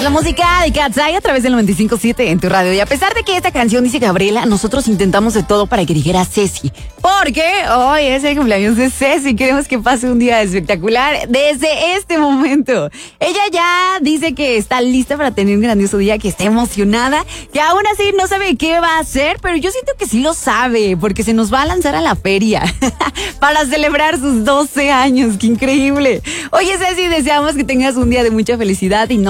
la música de Cat's Eye a través del 95.7 en tu radio. Y a pesar de que esta canción dice Gabriela, nosotros intentamos de todo para que dijera Ceci. Porque hoy es el cumpleaños de Ceci. Queremos que pase un día espectacular desde este momento. Ella ya dice que está lista para tener un grandioso día, que está emocionada, que aún así no sabe qué va a hacer, pero yo siento que sí lo sabe, porque se nos va a lanzar a la feria para celebrar sus 12 años. ¡Qué increíble! Oye, Ceci, deseamos que tengas un día de mucha felicidad y no